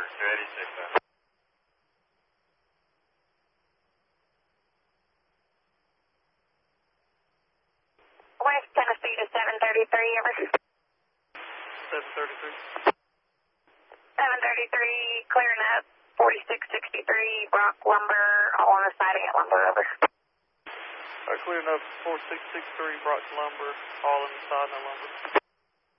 286. West Tennessee to 733, over. 733. 733, clearing up 4663, Brock Lumber, all on the siding at Lumber, over. Clearing up 4663, Brock Lumber, all on the siding at Lumber.